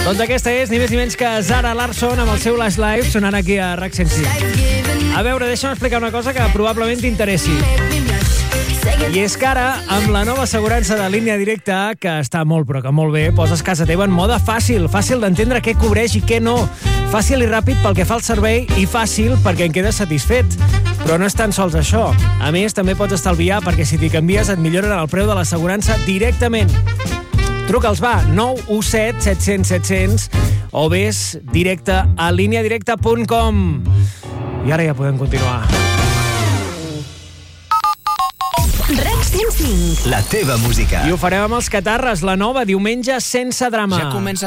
Doncs aquesta és ni més ni menys que Zara Larsson amb el seu Last Life sonant aquí a RAC 105. A veure, deixa'm explicar una cosa que probablement t'interessi. I és que ara, amb la nova assegurança de línia directa, que està molt però que molt bé, poses casa teva en mode fàcil d'entendre què cobreix i què no. Fàcil i ràpid pel que fa al servei i fàcil perquè en quedes satisfet. Però no és tan sols això. A més, també pots estalviar perquè si t'hi canvies et milloren el preu de l'assegurança directament. Truca'ls, va, 917 700 700 o vés directe a lineadirecta.com. I ara ja podem continuar. RAC 105. La teva música. I ho farem amb els Catarres, la nova, diumenge sense drama. Ja comença